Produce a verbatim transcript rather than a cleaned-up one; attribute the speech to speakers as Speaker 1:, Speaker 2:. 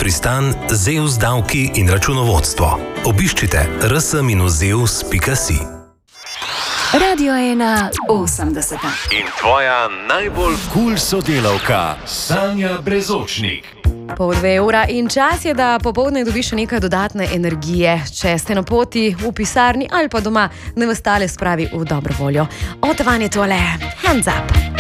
Speaker 1: pristan Zeus davki in računovodstvo. Obiščite r s zeus pika si.
Speaker 2: Radio ena osemdeseta.
Speaker 3: In tvoja najbolj kul sodelavka, Sanja Brezočnik.
Speaker 2: Pol dve ura in čas je, da popoldne dobiš še nekaj dodatne energije. Če ste na poti v pisarni ali pa doma, ne vas tale spravi v dobro voljo. Od van je tole Hands Up.